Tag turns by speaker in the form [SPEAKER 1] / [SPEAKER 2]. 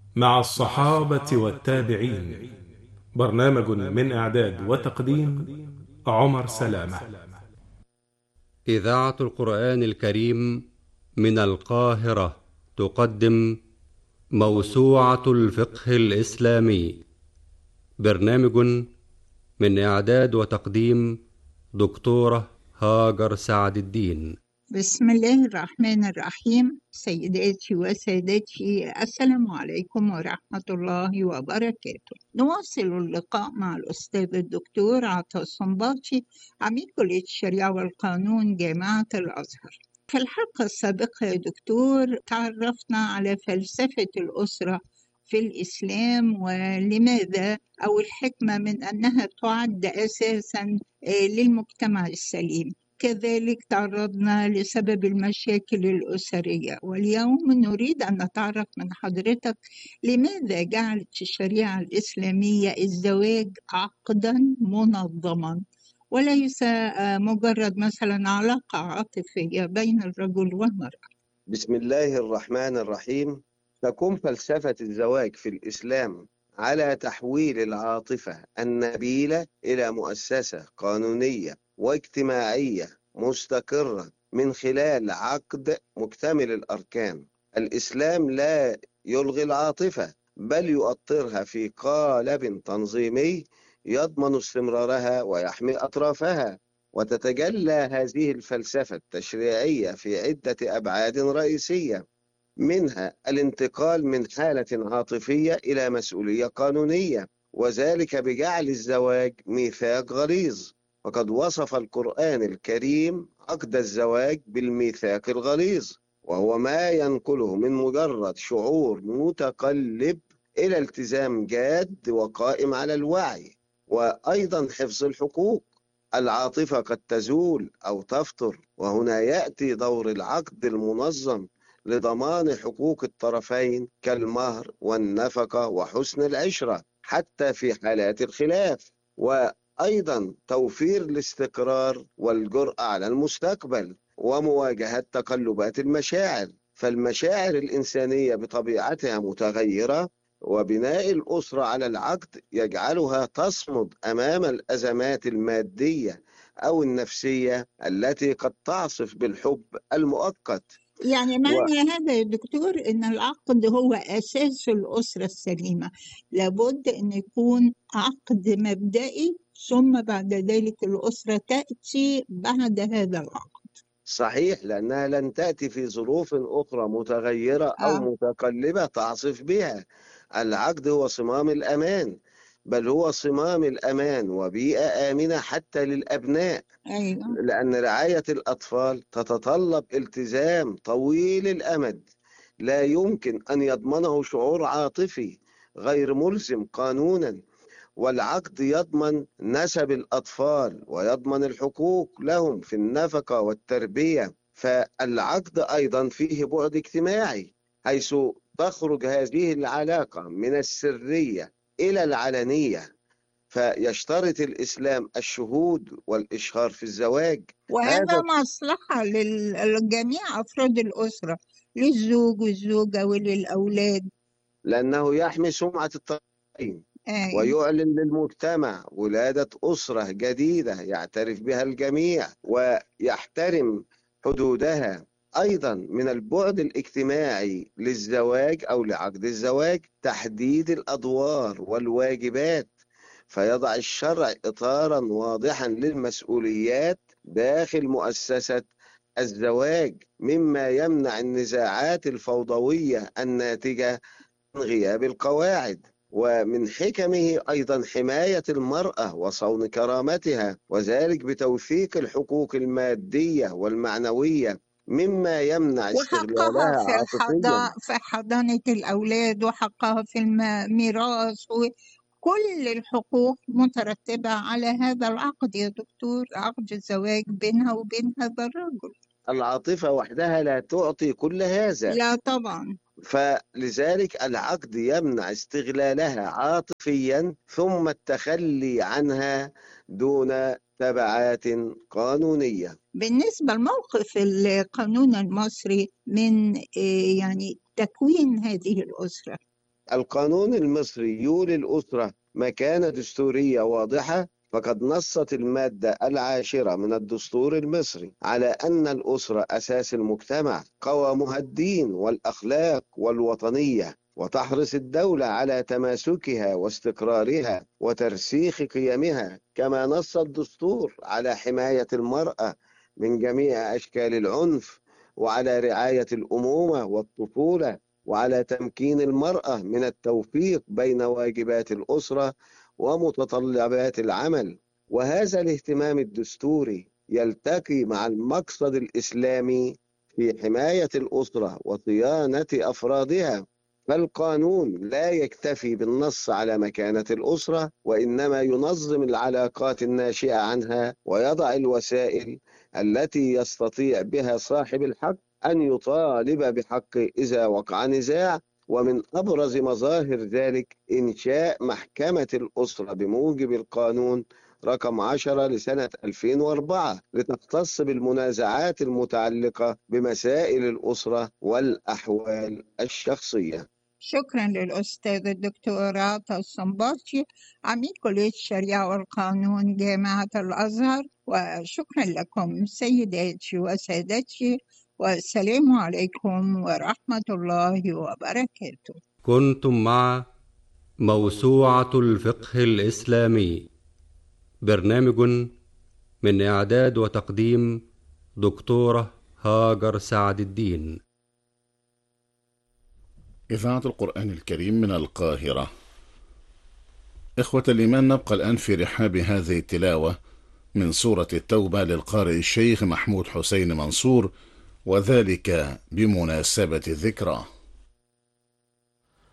[SPEAKER 1] مع الصحابة والتابعين. برنامج من إعداد وتقديم عمر سلامة.
[SPEAKER 2] إذاعة القرآن الكريم من القاهرة تقدم موسوعة الفقه الإسلامي. برنامج من إعداد وتقديم دكتورة هاجر سعد الدين.
[SPEAKER 3] بسم الله الرحمن الرحيم. سيداتي وسادتي، السلام عليكم ورحمة الله وبركاته. نواصل اللقاء مع الأستاذ الدكتور عطا الصنباطي، عميد كلية الشريعة والقانون جامعة الأزهر. في الحلقة السابقة يا دكتور تعرفنا على فلسفة الأسرة في الإسلام، ولماذا أو الحكمة من أنها تعد أساساً للمجتمع السليم. كذلك تعرضنا لسبب المشاكل الأسرية، واليوم نريد أن نتعرف من حضرتك لماذا جعلت الشريعة الإسلامية الزواج عقداً منظماً وليس مجرد مثلا علاقة عاطفية بين الرجل والمرأة.
[SPEAKER 4] بسم الله الرحمن الرحيم. تقوم فلسفة الزواج في الإسلام على تحويل العاطفة النبيلة إلى مؤسسة قانونية واجتماعية مستقرة من خلال عقد مكتمل الأركان. الإسلام لا يلغي العاطفة، بل يؤطرها في قالب تنظيمي يضمن استمرارها ويحمي أطرافها. وتتجلى هذه الفلسفة التشريعية في عدة أبعاد رئيسية، منها الانتقال من حالة عاطفية إلى مسؤولية قانونية، وذلك بجعل الزواج ميثاق غليظ. وقد وصف القرآن الكريم عقد الزواج بالميثاق الغليظ، وهو ما ينقله من مجرد شعور متقلب إلى التزام جاد وقائم على الوعي، وأيضا حفظ الحقوق. العاطفة قد تزول أو تفتر، وهنا يأتي دور العقد المنظم لضمان حقوق الطرفين كالمهر والنفقة وحسن العشرة حتى في حالات الخلاف، وأيضا توفير الاستقرار والجرأة على المستقبل ومواجهة تقلبات المشاعر. فالمشاعر الإنسانية بطبيعتها متغيرة، وبناء الأسرة على العقد يجعلها تصمد أمام الأزمات المادية أو النفسية التي قد تعصف بالحب المؤقت.
[SPEAKER 3] يعني معنى هذا يا دكتور أن العقد هو أساس الأسرة السليمة، لابد أن يكون عقد مبدئي ثم بعد ذلك الأسرة تأتي بعد هذا العقد.
[SPEAKER 4] صحيح، لأنها لن تأتي في ظروف أخرى متغيرة أو متقلبة تعصف بها. العقد هو صمام الأمان، بل هو صمام الأمان وبيئة آمنة حتى للأبناء.
[SPEAKER 3] أيوة.
[SPEAKER 4] لأن رعاية الأطفال تتطلب التزام طويل الأمد لا يمكن أن يضمنه شعور عاطفي غير ملزم قانونا. والعقد يضمن نسب الأطفال ويضمن الحقوق لهم في النفقة والتربية. فالعقد أيضا فيه بعد اجتماعي، حيث تخرج هذه العلاقة من السرية إلى العلنية. فيشترط الإسلام الشهود والإشهار في الزواج.
[SPEAKER 3] وهذا
[SPEAKER 4] هذا
[SPEAKER 3] مصلحة لجميع أفراد الأسرة، للزوج والزوجة وللأولاد.
[SPEAKER 4] لأنه يحمي سمعة الطرفين
[SPEAKER 3] أيوة.
[SPEAKER 4] ويعلن للمجتمع ولادة أسرة جديدة يعترف بها الجميع ويحترم حدودها. أيضا من البعد الاجتماعي للزواج أو لعقد الزواج تحديد الأدوار والواجبات، فيضع الشرع إطارا واضحا للمسؤوليات داخل مؤسسة الزواج، مما يمنع النزاعات الفوضوية الناتجة عن غياب القواعد. ومن حكمه أيضا حماية المرأة وصون كرامتها، وذلك بتوثيق الحقوق المادية والمعنوية مما يمنع
[SPEAKER 3] وحقها
[SPEAKER 4] استغلالها عاطفيا.
[SPEAKER 3] في حضانة الأولاد، وحقها في الميراث، وكل الحقوق مترتبة على هذا العقد يا دكتور، عقد الزواج بينها وبين هذا الرجل.
[SPEAKER 4] العاطفة وحدها لا تعطي كل هذا،
[SPEAKER 3] لا طبعا.
[SPEAKER 4] فلذلك العقد يمنع استغلالها عاطفيا ثم التخلي عنها دون تبعات قانونية.
[SPEAKER 3] بالنسبة لموقف القانون المصري من يعني تكوين هذه الأسرة.
[SPEAKER 4] القانون المصري يولي الأسرة مكانة دستورية واضحة، فقد نصت المادة 10 من الدستور المصري على أن الأسرة أساس المجتمع، قوامها الدين والأخلاق والوطنية، وتحرص الدولة على تماسكها واستقرارها وترسيخ قيمها. كما نص الدستور على حماية المرأة من جميع أشكال العنف، وعلى رعاية الأمومة والطفولة، وعلى تمكين المرأة من التوفيق بين واجبات الأسرة ومتطلبات العمل. وهذا الاهتمام الدستوري يلتقي مع المقصد الإسلامي في حماية الأسرة وصيانة أفرادها. فالقانون لا يكتفي بالنص على مكانة الأسرة، وإنما ينظم العلاقات الناشئة عنها، ويضع الوسائل التي يستطيع بها صاحب الحق أن يطالب بحقه إذا وقع نزاع. ومن أبرز مظاهر ذلك إنشاء محكمة الأسرة بموجب القانون رقم 10 لسنة 2004 لتختص بالمنازعات المتعلقة بمسائل الأسرة والأحوال الشخصية.
[SPEAKER 3] شكرا للأستاذ الدكتور عطا الصنباطي، عميد كلية الشريعة والقانون جامعة الأزهر. وشكرا لكم سيداتي وسادتي، والسلام عليكم ورحمة الله وبركاته.
[SPEAKER 2] كنتم مع موسوعة الفقه الإسلامي، برنامج من إعداد وتقديم دكتورة هاجر سعد الدين.
[SPEAKER 5] إذاعة القرآن الكريم من القاهرة. إخوة الإيمان، نبقى الآن في رحاب هذه التلاوة من سورة التوبة للقارئ الشيخ محمود حسين منصور، وذلك بمناسبة الذكرى.